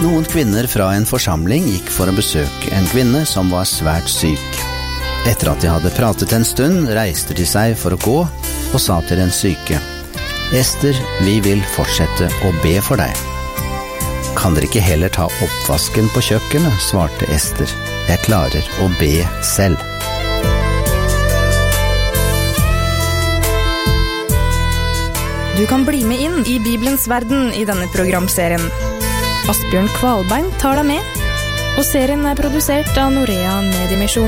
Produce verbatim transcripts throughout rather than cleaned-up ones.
Noen kvinner fra en forsamling gikk for å besøke en kvinne som var svært syk. Etter at de hadde pratet en stund, reiste de seg for å gå og sa til den syke: «Ester, vi vil fortsette å be for deg.» «Kan dere ikke heller ta oppvasken på kjøkkenet?» svarte Ester. «Jeg klarer å be selv.» Du kan bli med inn i Bibelens verden i denne programserien. Asbjørn Kvalbein tar deg med, og serien er produsert av Norea Mediemisjon.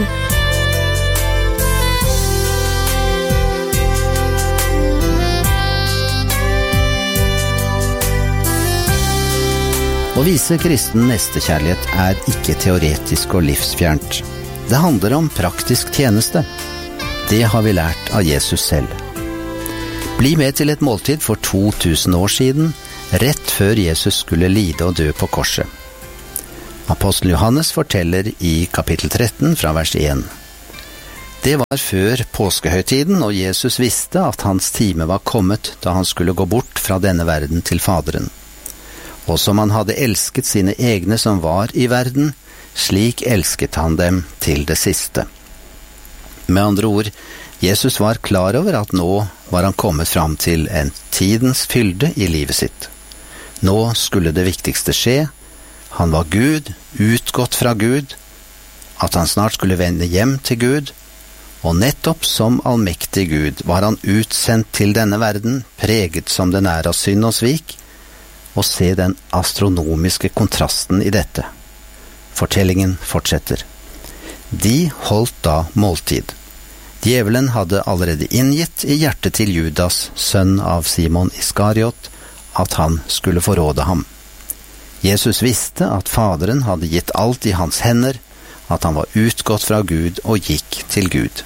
Å vise kristen nestekjærlighet er ikke teoretisk og livsfjernt. Det handler om praktisk tjeneste. Det har vi lært av Jesus selv. Bli med til et måltid for to tusen år siden, rett før Jesus skulle lide og dø på korset. Apostelen Johannes forteller i kapittel tretten fra vers én. Det var før påskehøytiden, og Jesus visste at hans time var kommet da han skulle gå bort fra denne verden til Faderen. Og som han hadde elsket sine egne som var i verden, slik elsket han dem til det siste. Med andre ord, Jesus var klar over at nå var han kommet fram til en tidens fylde i livet sitt. Nå skulle det viktigste skje. Han var Gud, utgått fra Gud, at han snart skulle vende hjem til Gud, og nettopp som allmektig Gud var han utsendt til denne verden, preget som den er av synd og svik, og se den astronomiske kontrasten i dette. Fortellingen fortsetter. De holdt da måltid. Djevelen hadde allerede inngitt i hjertet til Judas, sønn av Simon Iskariot, at han skulle forråde ham. Jesus visste at Faderen hadde gitt alt i hans hender, at han var utgått fra Gud og gikk til Gud.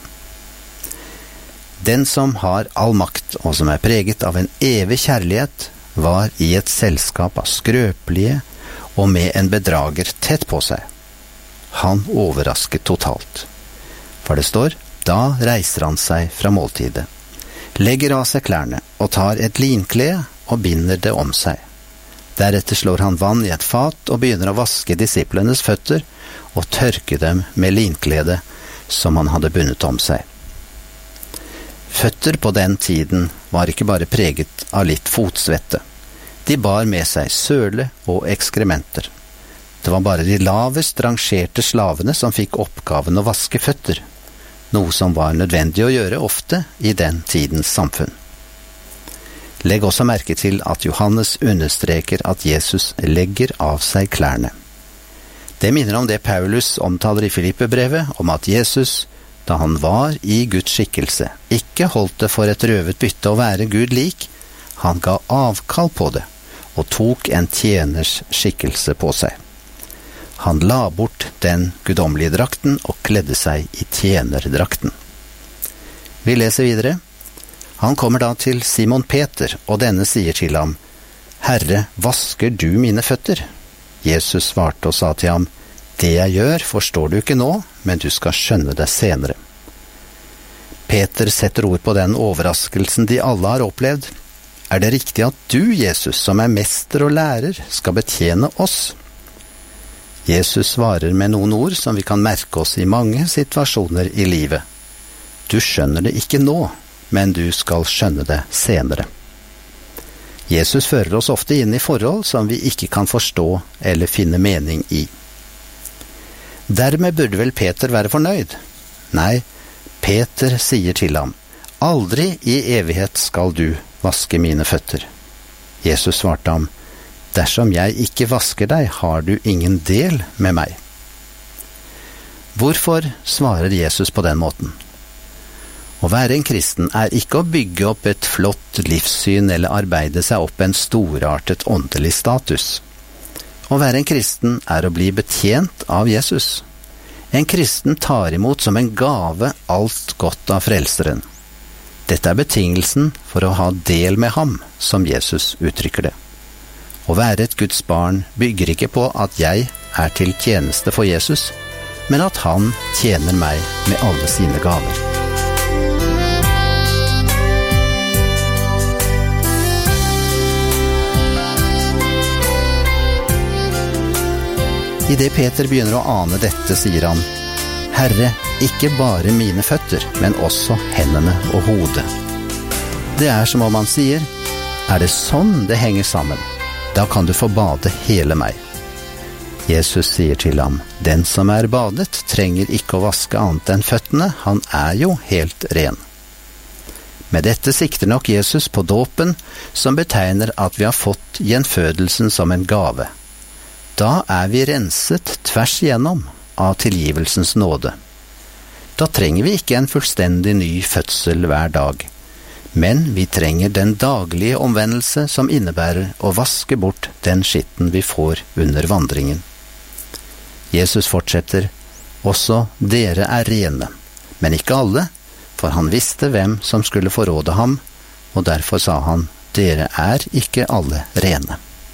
Den som har all makt og som er preget av en evig kjærlighet, var i et selskap av skrøpelige og med en bedrager tett på seg. Han overrasket totalt. For det står: da reiser han seg fra måltidet, legger av seg klærne og tar et linklede og binder det om seg. Deretter slår han vann i et fat og begynner å vaske disiplenes føtter og tørke dem med linkledet som han hadde bundet om seg. Føtter på den tiden var ikke bare preget av litt fotsvette. De bar med seg søle og ekskrementer. Det var bare de lavest rangerte slavene som fikk oppgaven å vaske føtter, noe som var nødvendig å gjøre ofte i den tidens samfunn. Legg også merke til at Johannes understreker at Jesus legger av seg klærne. Det minner om det Paulus omtaler i Filippebrevet, om at Jesus, da han var i Guds skikkelse, ikke holdt det for et røvet bytte å være Gud lik. Han ga avkall på det, og tok en tjeners skikkelse på seg. Han la bort den guddommelige drakten og kledde seg i tjenerdrakten. Vi leser videre. Han kommer da til Simon Peter, og denne sier til ham: «Herre, vasker du mine føtter?» Jesus svarte og sa til ham: «Det jeg gjør, forstår du ikke nå, men du skal skjønne det senere.» Peter setter ord på den overraskelsen de alle har opplevd. Er det riktig at du, Jesus, som er mester og lærer, skal betjene oss? Jesus svarer med noen ord som vi kan merke oss i mange situasjoner i livet. Du skjønner det ikke nå, men du skal skjønne det senere. Jesus fører oss ofte inn i forhold som vi ikke kan forstå eller finne mening i. Dermed burde vel Peter være fornøyd? Nei, Peter sier til ham: «Aldri i evighet skal du vaske mine føtter.» Jesus svarte ham: «Dersom jeg ikke vasker deg, har du ingen del med meg.» Hvorfor svarer Jesus på den måten? Å være en kristen er ikke å bygge opp et flott livssyn eller arbeide seg opp en storartet åndelig status. Å være en kristen er å bli betjent av Jesus. En kristen tar imot som en gave alt godt av frelseren. Dette er betingelsen for å ha del med ham, som Jesus uttrykker det. Å være et Guds barn bygger ikke på at jeg er til tjeneste for Jesus, men at han tjener meg med alle sine gaver. I det Peter begynner å ane dette, sier han: Herre, ikke bare mine føtter, men også hendene og hodet. Det er som om han sier: Er det sånn det henger sammen? Da kan du få bade hele meg. Jesus sier til ham: Den som er badet, trenger ikke å vaske annet enn føttene, han er jo helt ren. Med dette sikter nok Jesus på dåpen, som betegner at vi har fått gjenfødelsen som en gave. Da er vi renset tvers igjennom av tilgivelsens nåde. Da trenger vi ikke en fullstendig ny fødsel hver dag, men vi trenger den daglige omvendelse som innebærer å vaske bort den skitten vi får under vandringen. Jesus fortsetter: Også dere er rene, men ikke alle, for han visste hvem som skulle forråde ham, og derfor sa han: Dere er ikke alle rene.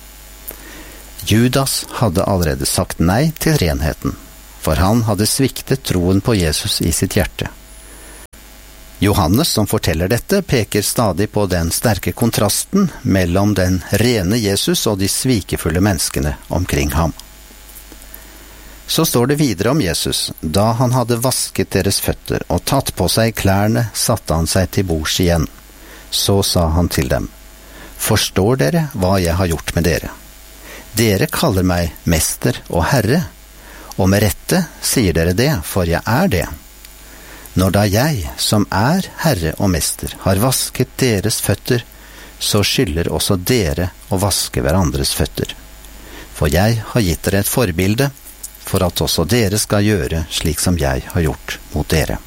Judas hadde allerede sagt nei til renheten, for han hadde sviktet troen på Jesus i sitt hjerte. Johannes, som forteller dette, peker stadig på den sterke kontrasten mellom den rene Jesus og de svikefulle menneskene omkring ham. Så står det videre om Jesus: Da han hadde vasket deres føtter og tatt på seg klærne, satte han seg til bords igjen. Så sa han til dem: Forstår dere hva jeg har gjort med dere? Dere kaller meg mester og herre, og med rette sier dere det, for jeg er det. Når da jeg, som er herre og mester, har vasket deres føtter, så skylder også dere å vaske hverandres føtter. For jeg har gitt dere et forbilde, for at også dere skal gjøre slik som jeg har gjort mot dere.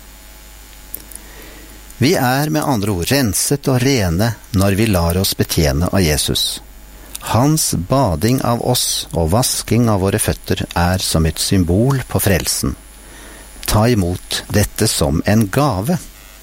Vi er med andre ord renset og rene når vi lar oss betjene av Jesus. Hans bading av oss og vasking av våre føtter er som et symbol på frelsen. Ta imot dette som en gave.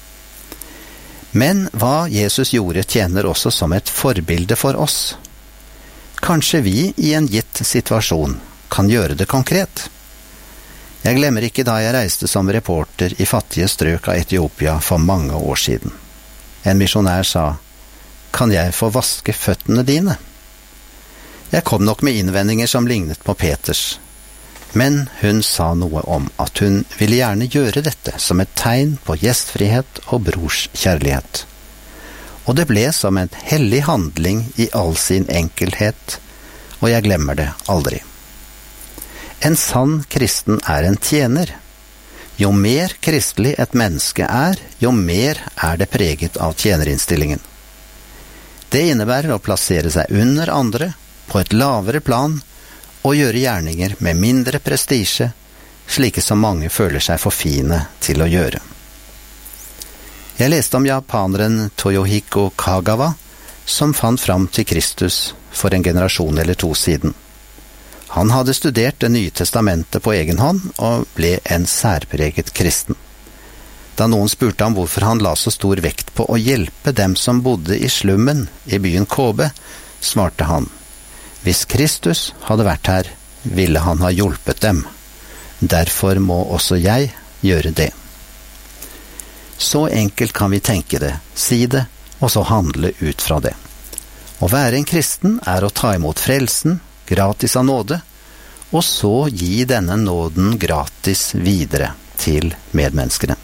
Men hva Jesus gjorde tjener også som et forbilde for oss. Kanskje vi i en gitt situasjon kan gjøre det konkret. Jeg glemmer ikke da jeg reiste som reporter i fattige strøk av Etiopia for mange år siden. En misjonær sa: Kan jeg få vaske føttene dine? Jeg kom nok med innvendinger som lignet på Peters, men hun sa noe om at hun ville gjerne gjøre dette som et tegn på gjestfrihet og brorskjærlighet. Og det ble som en hellig handling i all sin enkelhet, og jeg glemmer det aldri. En sann kristen er en tjener. Jo mer kristelig et menneske er, jo mer er det preget av tjenerinnstillingen. Det innebærer å plassere seg under andre, på et lavere plan, og gjøre gjerninger med mindre prestisje, slike som mange føler seg for fine til å gjøre. Jeg leste om japaneren Toyohiko Kagawa, som fant fram til Kristus for en generasjon eller to siden. Han hadde studert Det nye testamentet på egen hånd, og ble en særpreget kristen. Da noen spurte ham hvorfor han la så stor vekt på å hjelpe dem som bodde i slummen i byen Kobe, svarte han: Hvis Kristus hadde vært her, ville han ha hjulpet dem. Derfor må også jeg gjøre det. Så enkelt kan vi tenke det, si det, og så handle ut fra det. Å være en kristen er å ta imot frelsen, gratis av nåde, og så gi denne nåden gratis videre til medmenneskene.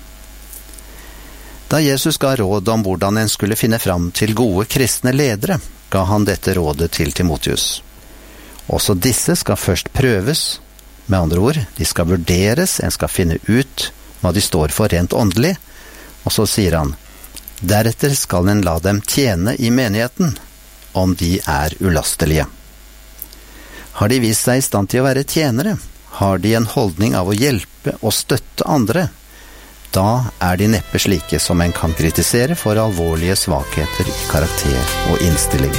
Da Jesus ga råd om hvordan en skulle finne fram til gode kristne ledere, ga han dette rådet til Timotheus. Også disse skal først prøves, med andre ord, de skal vurderes, en skal finne ut hva de står for rent åndelig, og så sier han: Deretter skal en la dem tjene i menigheten, om de er ulastelige. Har de vist seg i stand til å være tjenere? Har de en holdning av å hjelpe og støtte andre? Da er de neppe slike som en kan kritisere for alvorlige svakheter i karakter og innstilling.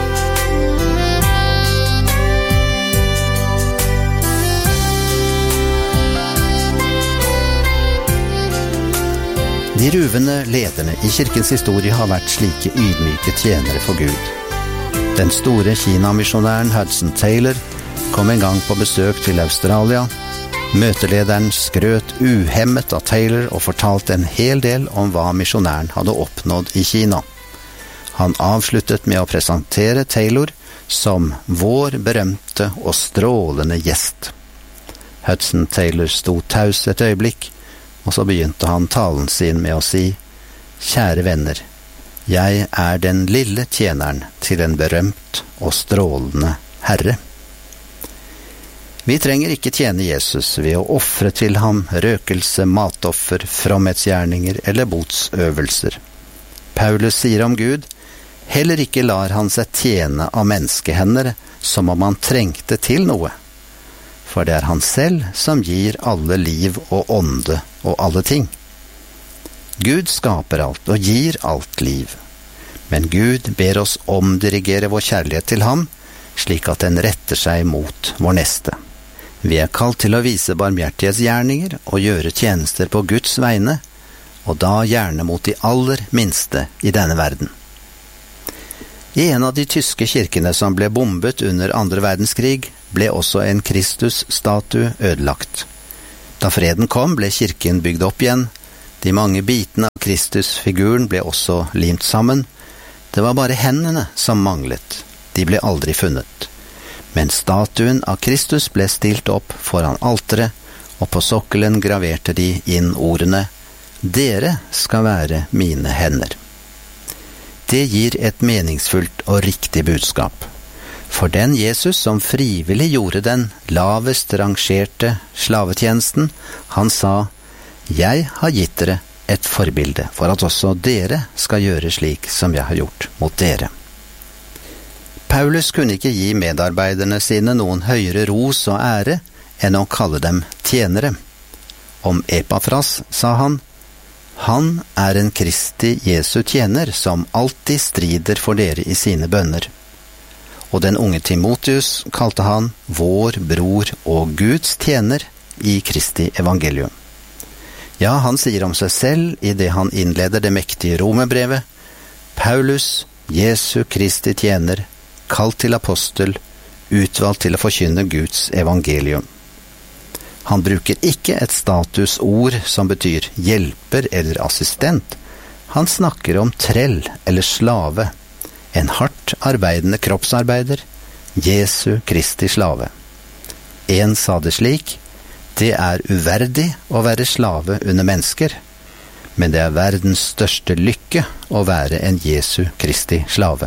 De ruvende lederne i kirkens historie har vært slike ydmyke tjenere for Gud. Den store Kina-misjonæren Hudson Taylor kom en gang på besøk til Australia. Møtelederen skrøt uhemmet av Taylor og fortalte en hel del om hva misjonæren hadde oppnådd i Kina. Han avsluttet med å presentere Taylor som vår berømte og strålende gjest. Hudson Taylor sto taus et øyeblikk, og så begynte han talen sin med å si: Kjære venner, jeg er den lille tjeneren til en berømt og strålende Herre. Vi trenger ikke tjene Jesus ved å ofre til ham røkelse, matoffer, fromhetsgjerninger eller botsøvelser. Paulus sier om Gud: heller ikke lar han seg tjene av menneskehender som om han trengte til noe. For det er han selv som gir alle liv og ånde og alle ting. Gud skaper alt og gir alt liv. Men Gud ber oss omdirigere vår kjærlighet til ham, slik at den retter seg mot vår neste. Vi er kalt til å vise barmhjertighetsgjerninger og gjøre tjenester på Guds vegne, og da gjerne mot de aller minste i denne verden. I en av de tyske kirkene som ble bombet under andre verdenskrig, ble også en Kristus-statue ødelagt. Da freden kom, ble kirken bygd opp igjen. De mange bitene av Kristus-figuren ble også limt sammen. Det var bare hendene som manglet. De ble aldri funnet. Men statuen av Kristus ble stilt opp foran alteret, og på sokkelen graverte de inn ordene: Dere skal være mine hender. Det gir et meningsfullt og riktig budskap. For den Jesus som frivillig gjorde den lavest rangerte slavetjenesten, han sa: Jeg har gitt dere et forbilde for at også dere skal gjøre slik som jeg har gjort mot dere. Paulus kunne ikke gi medarbeiderne sine noen høyere ros og ære enn å kalle dem tjenere. Om Epafras sa han: Han er en Kristi Jesu tjener som alltid strider for dere i sine bønner. Og den unge Timotheus kalte han vår bror og Guds tjener i Kristi evangelium. Ja, han sier om seg selv i det han innleder det mektige Romerbrevet: Paulus, Jesu Kristi tjener, kalt til apostel, utvalgt til å forkynne Guds evangelium. Han bruker ikke et statusord som betyr hjelper eller assistent. Han snakker om trell eller slave, en hardt arbeidende kroppsarbeider, Jesu Kristi slave. En sa det slik: det er uverdig å være slave under mennesker, men det er verdens største lykke å være en Jesu Kristi slave.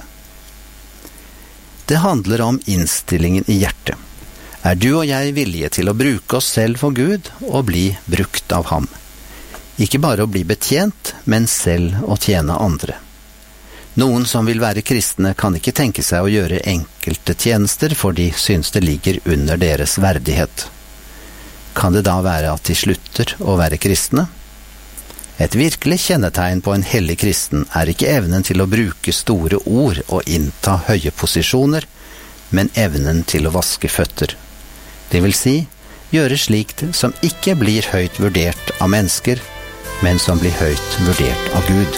Det handler om innstillingen i hjertet. Er du og jeg villige til å bruke oss selv for Gud og bli brukt av ham? Ikke bare å bli betjent, men selv å tjene andre. Noen som vil være kristne kan ikke tenke seg å gjøre enkelte tjenester, for de synes det ligger under deres verdighet. Kan det da være at de slutter å være kristne? Et virkelig kjennetegn på en hellig kristen er ikke evnen til å bruke store ord og innta høye posisjoner, men evnen til å vaske føtter. Det vil si, gjøre slikt som ikke blir høyt vurdert av mennesker, men som blir høyt vurdert av Gud.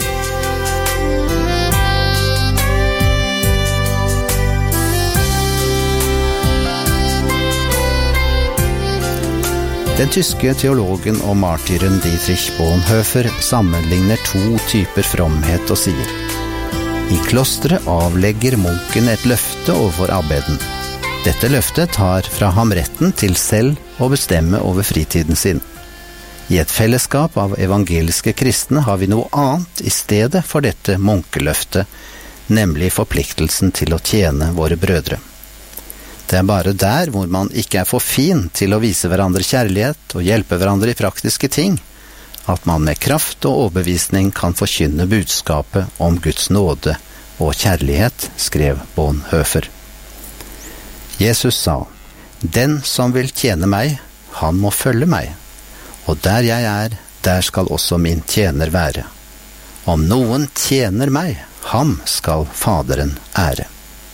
Den tyske teologen og martyren Dietrich Bonhoeffer sammenligner to typer fromhet og sier: I klosteret avlegger munken et løfte overfor abbeden. Dette løftet tar fra ham retten til selv å bestemme over fritiden sin. I et fellesskap av evangeliske kristne har vi noe annet i stedet for dette munkeløftet, nemlig forpliktelsen til å tjene våre brødre. Det er bare der hvor man ikke er for fin til å vise hverandre kjærlighet og hjelpe hverandre i praktiske ting, at man med kraft og overbevisning kan forkynne budskapet om Guds nåde og kjærlighet, skrev Bonhoeffer. Jesus sa: Den som vil tjene meg, han må følge meg, og der jeg er, der skal også min tjener være. Om noen tjener meg, ham skal Faderen ære.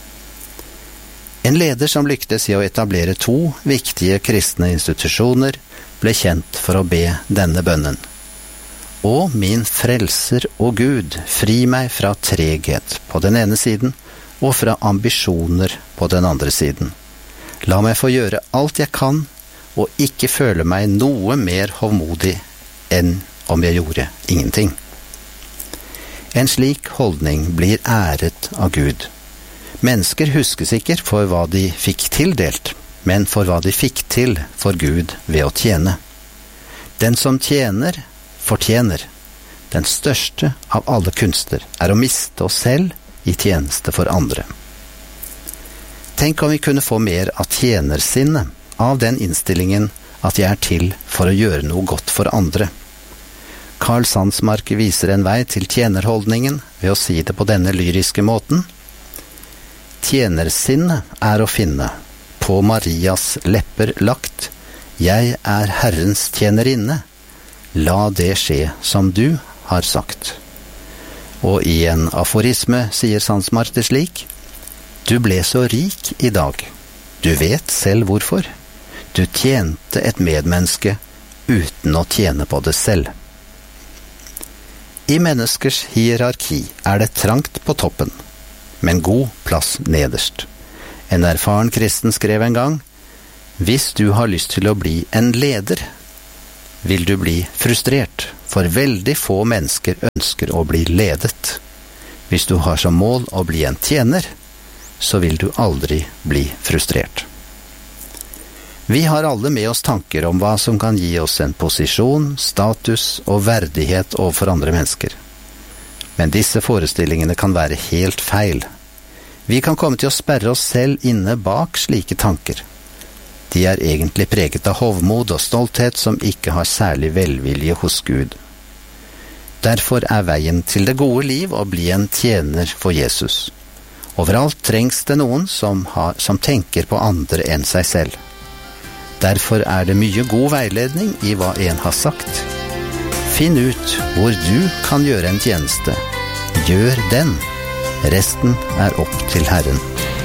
En leder som lyktes i å etablere to viktige kristne institusjoner, ble kjent for å be denne bønnen: Å min frelser og Gud, fri meg fra treghet på den ene siden, og fra ambisjoner på den andre siden. La meg få gjøre alt jeg kan, og ikke føle meg noe mer hovmodig enn om jeg gjorde ingenting. En slik holdning blir æret av Gud. Mennesker huskes ikke for hva de fikk tildelt, men for hva de fikk til for Gud ved å tjene. Den som tjener, fortjener. Den største av alle kunster er å miste oss selv i tjeneste for andre. Tenk om vi kunne få mer av tjenersinnet, av den innstillingen at jeg er til for å gjøre noe godt for andre. Karl Sandsmark viser en vei til tjenerholdningen ved å si det på denne lyriske måten. Tjenersinnet er å finne, på Marias lepper lagt, jeg er Herrens tjenerinne, la det skje som du har sagt. Og i en aforisme sier Sandsmark det slik, du ble så rik i dag, du vet selv hvorfor, du tjente et medmenneske uten å tjene på det selv. I menneskers hierarki er det trangt på toppen, men god plass nederst. En erfaren kristen skrev en gang, hvis du har lyst til å bli en leder, vil du bli frustrert, for veldig få mennesker ønsker å bli ledet. Hvis du har som mål å bli en tjener, så vil du aldri bli frustrert. Vi har alle med oss tanker om hva som kan gi oss en posisjon, status og verdighet overfor andre mennesker. Men disse forestillingene kan være helt feil. Vi kan komme til å sperre oss selv inne bak slike tanker. De er egentlig preget av hovmod og stolthet som ikke har særlig velvilje hos Gud. Derfor er veien til det gode liv å bli en tjener for Jesus. Overalt trengs det noen som, har, som tenker på andre enn seg selv. Derfor er det mye god veiledning i hva en har sagt. Finn ut hvor du kan gjøre en tjeneste. Gjør den. Resten er opp til Herren.